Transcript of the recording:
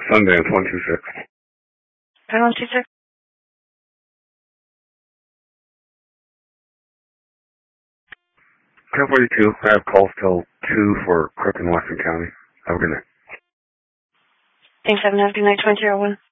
Sundance 126. 126. Cat 42, I have calls till 2 for Crook in Western County. Have a good night. Thanks, have a good night, 2001.